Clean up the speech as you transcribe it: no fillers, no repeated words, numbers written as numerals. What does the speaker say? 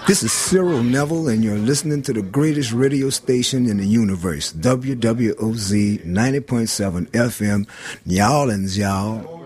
This is Cyril Neville, and you're listening to the greatest radio station in the universe, WWOZ 90.7 FM, New Orleans, y'all.